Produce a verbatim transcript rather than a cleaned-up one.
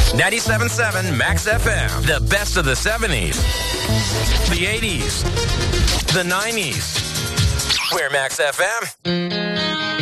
ninety-seven point seven Max F M. The best of the seventies, the eighties, the nineties. We're Max F M.